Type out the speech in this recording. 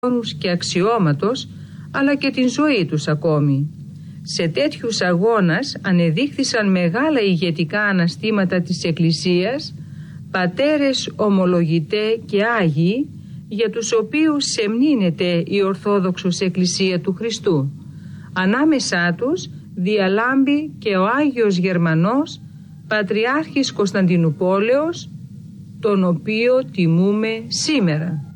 και αξιώματος, αλλά και την ζωή τους ακόμη. Σε τέτοιους αγώνας ανεδείχθησαν μεγάλα ηγετικά αναστήματα της Εκκλησίας, πατέρες ομολογητέ και Άγιοι, για τους οποίους σεμνύνεται η Ορθόδοξος Εκκλησία του Χριστού. Ανάμεσά τους διαλάμπει και ο Άγιος Γερμανός, Πατριάρχης Κωνσταντινουπόλεως, τον οποίο τιμούμε σήμερα.